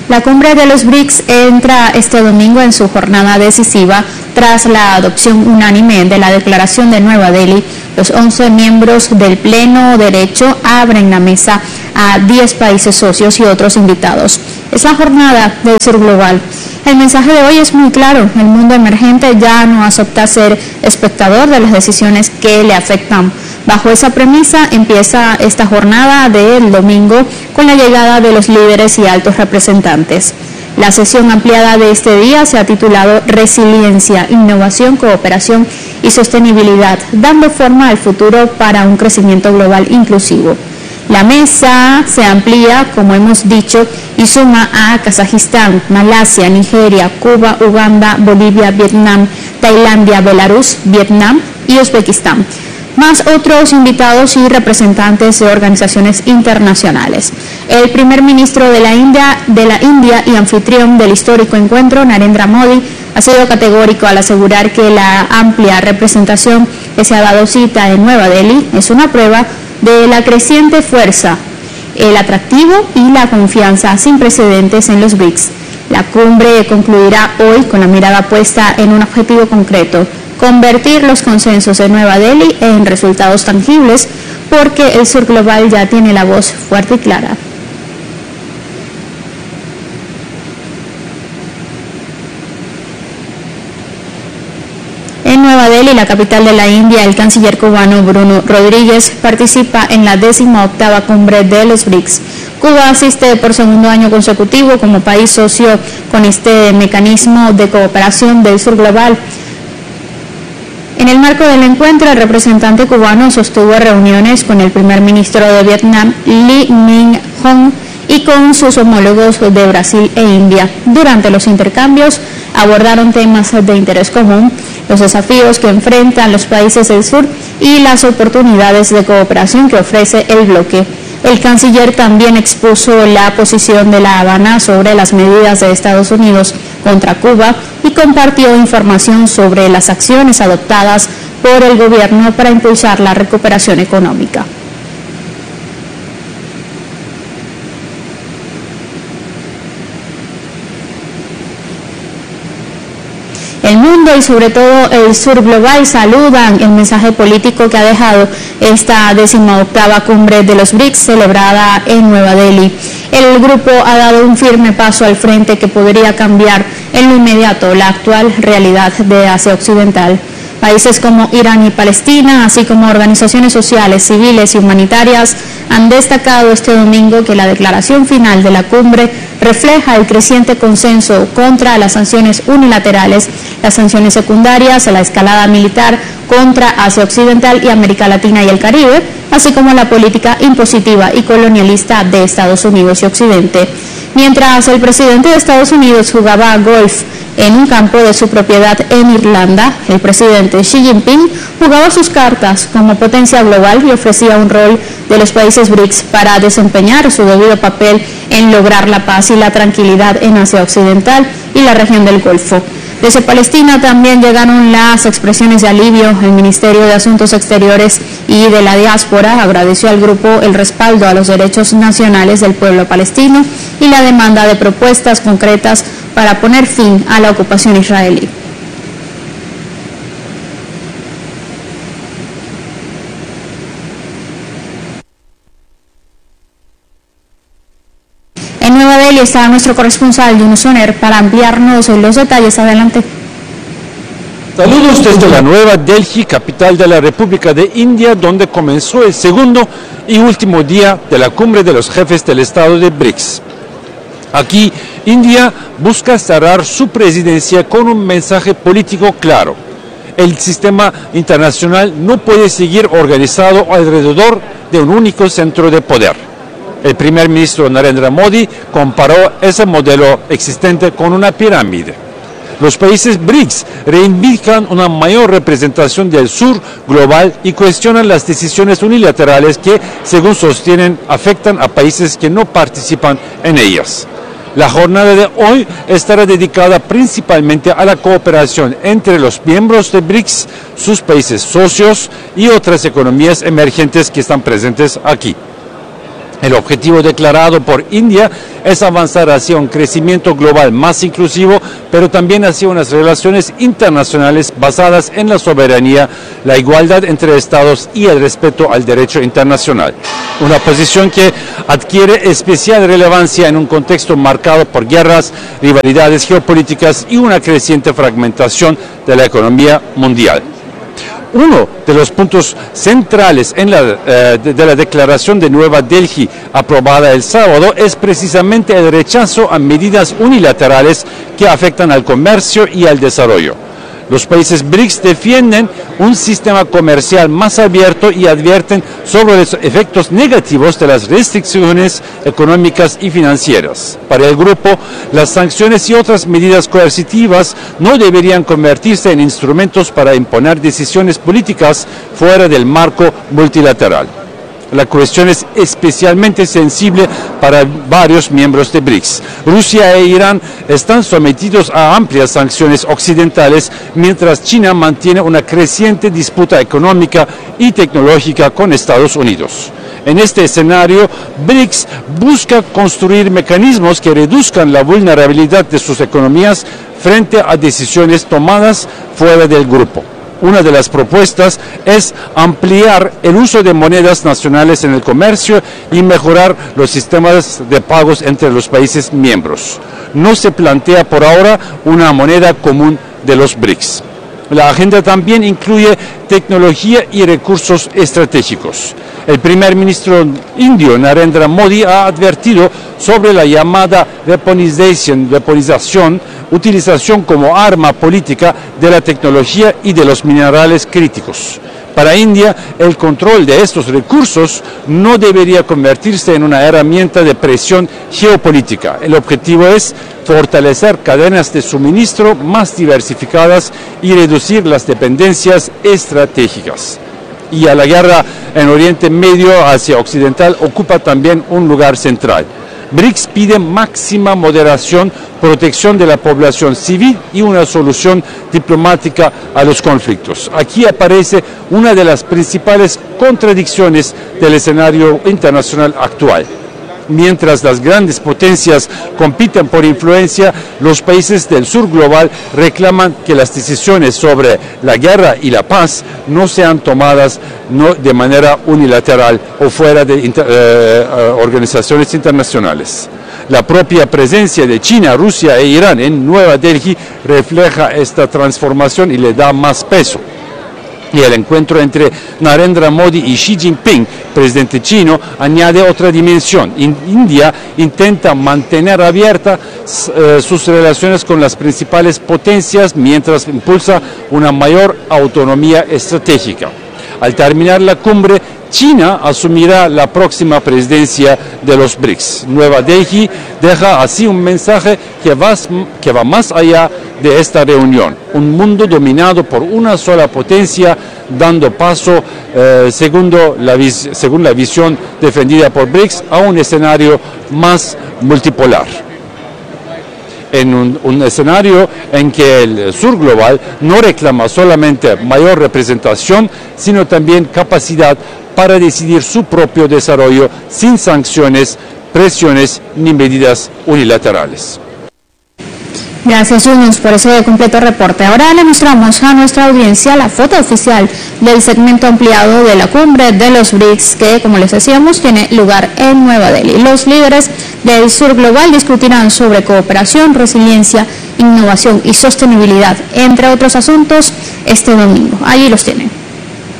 La cumbre de los BRICS entra este domingo en su jornada decisiva tras la adopción unánime de la Declaración de Nueva Delhi. Los 11 miembros del Pleno Derecho abren la mesa a 10 países socios y otros invitados. Es la jornada del sur global. El mensaje de hoy es muy claro: el mundo emergente ya no acepta ser espectador de las decisiones que le afectan. Bajo esa premisa empieza esta jornada del domingo con la llegada de los líderes y altos representantes. La sesión ampliada de este día se ha titulado Resiliencia, Innovación, Cooperación y Sostenibilidad, dando forma al futuro para un crecimiento global inclusivo. La mesa se amplía, como hemos dicho, y suma a Kazajistán, Malasia, Nigeria, Cuba, Uganda, Bolivia, Vietnam, Tailandia, Belarus, Vietnam y Uzbekistán, más otros invitados y representantes de organizaciones internacionales. El primer ministro de la India y anfitrión del histórico encuentro, Narendra Modi, ha sido categórico al asegurar que la amplia representación que se ha dado cita en Nueva Delhi es una prueba de la creciente fuerza, el atractivo y la confianza sin precedentes en los BRICS. La cumbre concluirá hoy con la mirada puesta en un objetivo concreto: convertir los consensos de Nueva Delhi en resultados tangibles, porque el sur global ya tiene la voz fuerte y clara. En Nueva Delhi, la capital de la India, el canciller cubano Bruno Rodríguez participa en la 18ª cumbre de los BRICS. Cuba asiste por segundo año consecutivo como país socio con este mecanismo de cooperación del sur global. En el marco del encuentro, el representante cubano sostuvo reuniones con el primer ministro de Vietnam, Lee Minh-hon, y con sus homólogos de Brasil e India. Durante los intercambios abordaron temas de interés común, los desafíos que enfrentan los países del sur y las oportunidades de cooperación que ofrece el bloque. El canciller también expuso la posición de La Habana sobre las medidas de Estados Unidos contra Cuba y compartió información sobre las acciones adoptadas por el gobierno para impulsar la recuperación económica. El mundo y sobre todo el sur global saludan el mensaje político que ha dejado esta 18ª cumbre de los BRICS celebrada en Nueva Delhi. El grupo ha dado un firme paso al frente que podría cambiar en lo inmediato la actual realidad de Asia Occidental. Países como Irán y Palestina, así como organizaciones sociales, civiles y humanitarias, han destacado este domingo que la declaración final de la cumbre refleja el creciente consenso contra las sanciones unilaterales, las sanciones secundarias, la escalada militar contra Asia Occidental y América Latina y el Caribe, así como la política impositiva y colonialista de Estados Unidos y Occidente. Mientras el presidente de Estados Unidos jugaba golf en un campo de su propiedad en Irlanda, el presidente Xi Jinping jugaba sus cartas como potencia global y ofrecía un rol de los países BRICS para desempeñar su debido papel en lograr la paz y la tranquilidad en Asia Occidental y la región del Golfo. Desde Palestina también llegaron las expresiones de alivio. El Ministerio de Asuntos Exteriores y de la Diáspora agradeció al grupo el respaldo a los derechos nacionales del pueblo palestino y la demanda de propuestas concretas para poner fin a la ocupación israelí. En Nueva Delhi está nuestro corresponsal Yunus Soner para ampliarnos los detalles. Adelante. Saludos desde la Nueva Delhi, capital de la República de India, donde comenzó el segundo y último día de la cumbre de los jefes del Estado de BRICS. Aquí, India busca cerrar su presidencia con un mensaje político claro. El sistema internacional no puede seguir organizado alrededor de un único centro de poder. El primer ministro Narendra Modi comparó ese modelo existente con una pirámide. Los países BRICS reivindican una mayor representación del sur global y cuestionan las decisiones unilaterales que, según sostienen, afectan a países que no participan en ellas. La jornada de hoy estará dedicada principalmente a la cooperación entre los miembros de BRICS, sus países socios y otras economías emergentes que están presentes aquí. El objetivo declarado por India es avanzar hacia un crecimiento global más inclusivo, pero también hacia unas relaciones internacionales basadas en la soberanía, la igualdad entre estados y el respeto al derecho internacional. Una posición que adquiere especial relevancia en un contexto marcado por guerras, rivalidades geopolíticas y una creciente fragmentación de la economía mundial. Uno de los puntos centrales de la declaración de Nueva Delhi aprobada el sábado es precisamente el rechazo a medidas unilaterales que afectan al comercio y al desarrollo. Los países BRICS defienden un sistema comercial más abierto y advierten sobre los efectos negativos de las restricciones económicas y financieras. Para el grupo, las sanciones y otras medidas coercitivas no deberían convertirse en instrumentos para imponer decisiones políticas fuera del marco multilateral. La cuestión es especialmente sensible para varios miembros de BRICS. Rusia e Irán están sometidos a amplias sanciones occidentales, mientras China mantiene una creciente disputa económica y tecnológica con Estados Unidos. En este escenario, BRICS busca construir mecanismos que reduzcan la vulnerabilidad de sus economías frente a decisiones tomadas fuera del grupo. Una de las propuestas es ampliar el uso de monedas nacionales en el comercio y mejorar los sistemas de pagos entre los países miembros. No se plantea por ahora una moneda común de los BRICS. La agenda también incluye tecnología y recursos estratégicos. El primer ministro indio, Narendra Modi, ha advertido sobre la llamada weaponización, utilización como arma política de la tecnología y de los minerales críticos. Para India, el control de estos recursos no debería convertirse en una herramienta de presión geopolítica. El objetivo es fortalecer cadenas de suministro más diversificadas y reducir las dependencias estratégicas. Y a la guerra en Oriente Medio, Asia Occidental, ocupa también un lugar central. BRICS pide máxima moderación, protección de la población civil y una solución diplomática a los conflictos. Aquí aparece una de las principales contradicciones del escenario internacional actual. Mientras las grandes potencias compiten por influencia, los países del sur global reclaman que las decisiones sobre la guerra y la paz no sean tomadas de manera unilateral o fuera de organizaciones internacionales. La propia presencia de China, Rusia e Irán en Nueva Delhi refleja esta transformación y le da más peso. Y el encuentro entre Narendra Modi y Xi Jinping, presidente chino, añade otra dimensión. India intenta mantener abiertas sus relaciones con las principales potencias mientras impulsa una mayor autonomía estratégica. Al terminar la cumbre, China asumirá la próxima presidencia de los BRICS. Nueva Delhi deja así un mensaje que va más allá de esta reunión. Un mundo dominado por una sola potencia, dando paso, según la visión defendida por BRICS, a un escenario más multipolar. En un escenario en que el sur global no reclama solamente mayor representación, sino también capacidad para decidir su propio desarrollo sin sanciones, presiones ni medidas unilaterales. Gracias, Yunus, por ese completo reporte. Ahora le mostramos a nuestra audiencia la foto oficial del segmento ampliado de la cumbre de los BRICS, que, como les decíamos, tiene lugar en Nueva Delhi. Los líderes del sur global discutirán sobre cooperación, resiliencia, innovación y sostenibilidad, entre otros asuntos, este domingo. Allí los tienen.